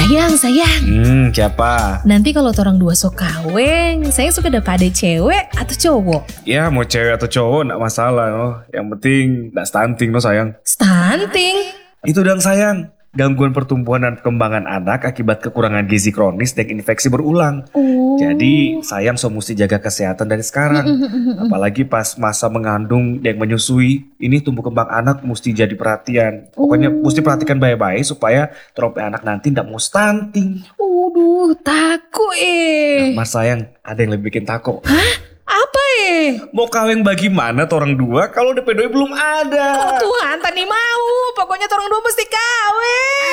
Sayang. Siapa? Nanti kalau orang dua sok kaweng, saya suka dapat ada cewek atau cowok? Ya mau cewek atau cowok gak masalah no. Yang penting gak stunting no sayang. Stunting? Itu dong sayang. Gangguan pertumbuhan dan perkembangan anak akibat kekurangan gizi kronis dan infeksi berulang. Jadi sayang so mesti jaga kesehatan dari sekarang. Apalagi pas masa mengandung dan menyusui. Ini tumbuh kembang anak mesti jadi perhatian. Pokoknya mesti perhatikan baik-baik supaya trope anak nanti gak mau stunting. Takut Mas sayang, ada yang lebih bikin takut. Apa Mau kawin bagaimana orang dua kalau DP2 belum ada? Tuhan, tani mau. Pokoknya orang dua mesti kawin.